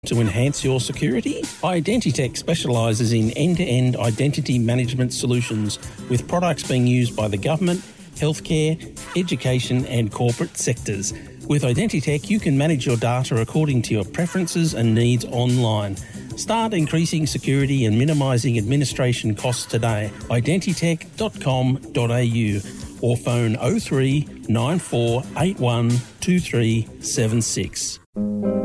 To enhance your security? Identitech specialises in end-to-end identity management solutions with products being used by the government, healthcare, education and corporate sectors. With Identitech, you can manage your data according to your preferences and needs online. Start increasing security and minimising administration costs today. Identitech.com.au or phone 03 9481 2376.